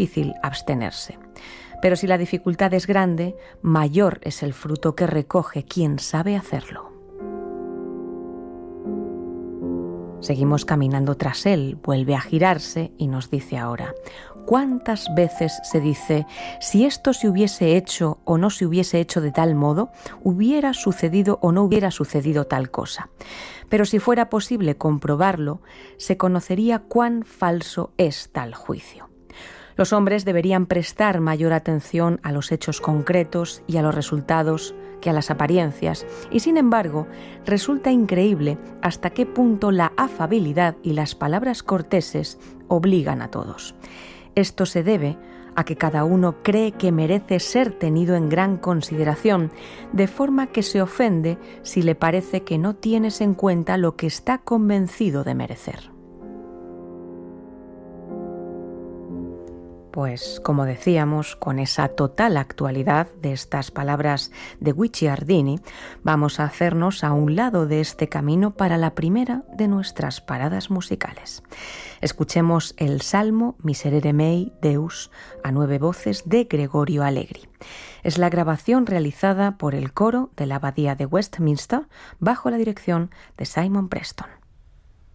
difícil abstenerse. Pero si la dificultad es grande, mayor es el fruto que recoge quien sabe hacerlo. Seguimos caminando tras él, vuelve a girarse y nos dice ahora: ¿cuántas veces se dice, si esto se hubiese hecho o no se hubiese hecho de tal modo, hubiera sucedido o no hubiera sucedido tal cosa? Pero si fuera posible comprobarlo, se conocería cuán falso es tal juicio. Los hombres deberían prestar mayor atención a los hechos concretos y a los resultados que a las apariencias, y sin embargo, resulta increíble hasta qué punto la afabilidad y las palabras corteses obligan a todos. Esto se debe a que cada uno cree que merece ser tenido en gran consideración, de forma que se ofende si le parece que no tienes en cuenta lo que está convencido de merecer. Pues, como decíamos, con esa total actualidad de estas palabras de Guicciardini, vamos a hacernos a un lado de este camino para la primera de nuestras paradas musicales. Escuchemos el Salmo Miserere mei Deus a 9 voces de Gregorio Allegri. Es la grabación realizada por el coro de la Abadía de Westminster bajo la dirección de Simon Preston.